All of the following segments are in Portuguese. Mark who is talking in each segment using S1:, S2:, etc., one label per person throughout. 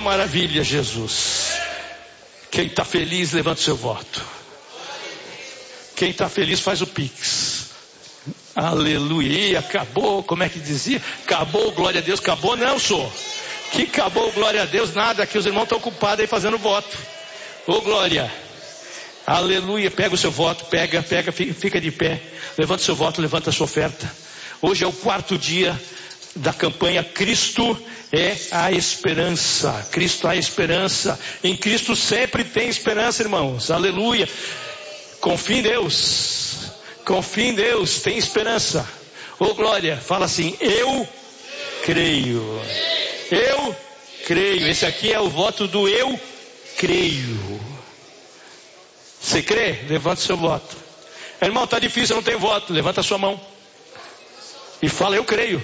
S1: maravilha, Jesus. Quem está feliz, levanta o seu voto. Quem está feliz, faz o Pix. Aleluia, acabou, como é que dizia? Acabou, glória a Deus, acabou não, sou. Que acabou, glória a Deus, nada, que os irmãos estão ocupados aí fazendo voto. Ô glória, aleluia, pega o seu voto, pega, fica de pé. Levanta o seu voto, levanta a sua oferta. Hoje é o 4º dia da campanha Cristo é a esperança. Cristo é a esperança. Em Cristo sempre tem esperança, irmãos. Aleluia. Confie em Deus. Confie em Deus, tem esperança. Ô glória, fala assim: eu creio. Eu creio. Esse aqui é o voto do eu creio. Você crê? Levanta o seu voto. Irmão, está difícil, eu não tenho voto. Levanta a sua mão e fala: eu creio.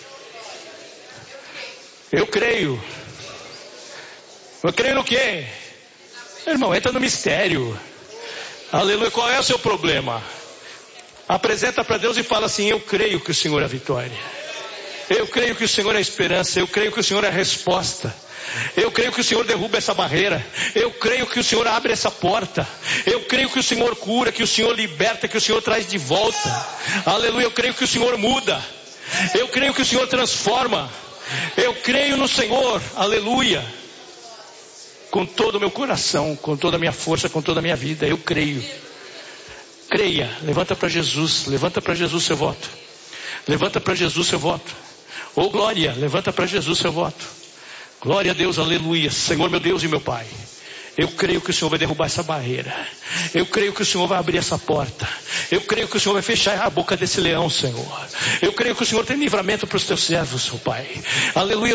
S1: Eu creio. Eu creio no quê? Irmão, entra no mistério. Aleluia. Qual é o seu problema? Apresenta para Deus e fala assim: eu creio que o Senhor é a vitória. Eu creio que o Senhor é a esperança. Eu creio que o Senhor é a resposta. Eu creio que o Senhor derruba essa barreira. Eu creio que o Senhor abre essa porta. Eu creio que o Senhor cura, que o Senhor liberta, que o Senhor traz de volta. Aleluia. Eu creio que o Senhor muda. Eu creio que o Senhor transforma. Eu creio no Senhor. Aleluia. Com todo o meu coração, com toda a minha força, com toda a minha vida, eu creio. Creia. Levanta para Jesus. Levanta para Jesus seu voto. Levanta para Jesus seu voto. Ô glória, levanta para Jesus seu voto. Glória a Deus, aleluia. Senhor meu Deus e meu Pai, eu creio que o Senhor vai derrubar essa barreira. Eu creio que o Senhor vai abrir essa porta. Eu creio que o Senhor vai fechar a boca desse leão, Senhor. Eu creio que o Senhor tem livramento para os teus servos, seu Pai. Aleluia.